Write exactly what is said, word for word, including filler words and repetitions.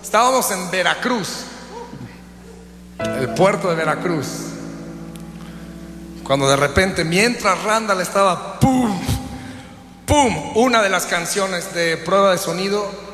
Estábamos en Veracruz, el puerto de Veracruz, cuando de repente, mientras Randall estaba pum, pum, una de las canciones de prueba de sonido